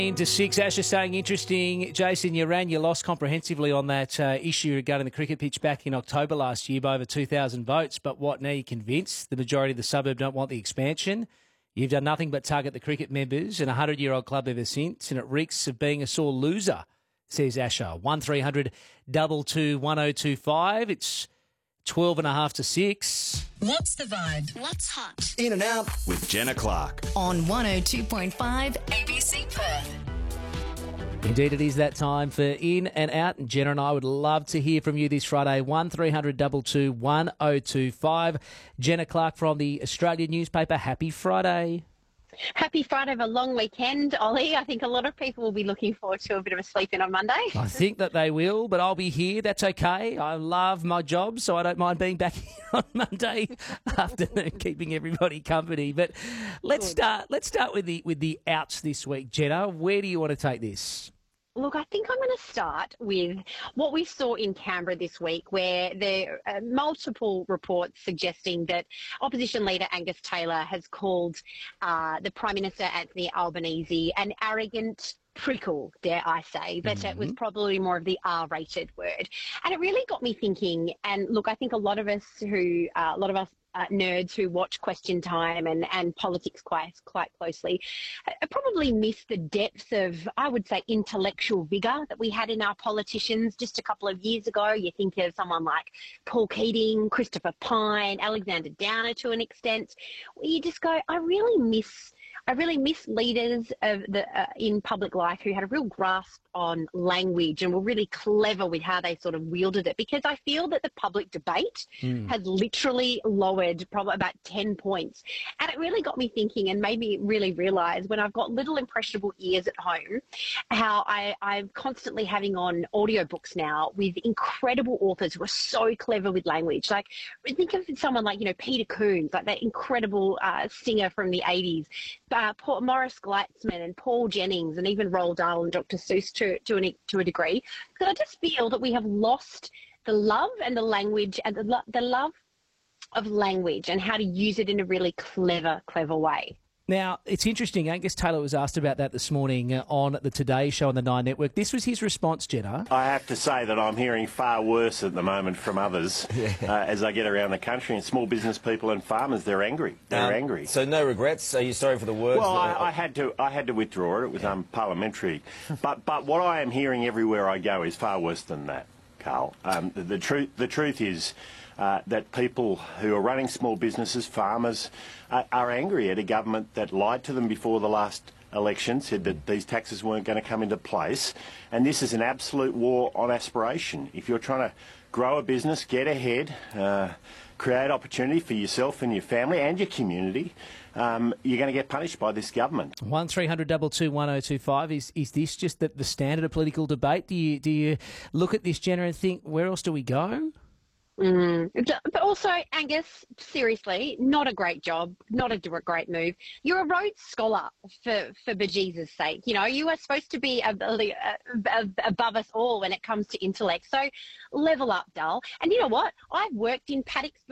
Into 6, Asher saying interesting. Jason, you lost comprehensively on that issue regarding the cricket pitch back in October last year by over 2,000 votes. But what, now you're convinced the majority of the suburb don't want the expansion? You've done nothing but tug at the cricket members and a 100-year-old club ever since, and it reeks of being a sore loser, says Asher. 1300 222 1025. It's 12 and a half to 6. What's the vibe? What's hot? In and Out with Jenna Clark. On 102.5 ABC Perth. Indeed, it is that time for In and Out. And Jenna and I would love to hear from you this Friday. 1300 222 1025. Jenna Clark from the Australian newspaper. Happy Friday. Happy Friday of a long weekend, Ollie. I think a lot of people will be looking forward to a bit of a sleep in on Monday. I think that they will, but I'll be here. That's okay. I love my job, so I don't mind being back here on Monday afternoon, keeping everybody company. But let's start with the outs this week, Jenna. Where do you want to take this? Look, I think I'm going to start with what we saw in Canberra this week, where there are multiple reports suggesting that opposition leader Angus Taylor has called the Prime Minister Anthony Albanese an arrogant prickle, dare I say, but it was probably more of the R-rated word. And it really got me thinking, and look, I think a lot of us nerds who watch Question Time and politics quite closely probably miss the depths of, I would say, intellectual vigour that we had in our politicians just a couple of years ago. You think of someone like Paul Keating, Christopher Pyne, Alexander Downer to an extent, where you just go, I really miss leaders of in public life who had a real grasp on language and were really clever with how they sort of wielded it, because I feel that the public debate has literally lowered probably about 10 points. And it really got me thinking and made me really realise, when I've got little impressionable ears at home, how I'm constantly having on audiobooks now with incredible authors who are so clever with language. Like, think of someone like, Peter Coons, like that incredible singer from the 80s, Morris Gleitzman and Paul Jennings, and even Roald Dahl and Dr. Seuss to a degree. Because I just feel that we have lost the love and the language and the love of language and how to use it in a really clever way. Now, it's interesting. Angus Taylor was asked about that this morning on the Today Show on the Nine Network. This was his response, Jenna. I have to say that I'm hearing far worse at the moment from others as I get around the country, and small business people and farmers, they're angry. They're angry. So no regrets? Are you sorry for the words? Well, I had to withdraw it. It was parliamentary. But what I am hearing everywhere I go is far worse than that, Carl. The truth is that people who are running small businesses, farmers, are angry at a government that lied to them before the last election, said that these taxes weren't going to come into place. And this is an absolute war on aspiration. If you're trying to grow a business, get ahead, create opportunity for yourself and your family and your community, you're going to get punished by this government. 1300 222 1025. Is this just the standard of political debate? Do you look at this, Jenna, and think, where else do we go? But also, Angus, seriously, not a great job, not a great move. You're a Rhodes Scholar, for bejesus' sake. You are supposed to be above us all when it comes to intellect. So level up, Dull. And you know what? I've worked in paddocks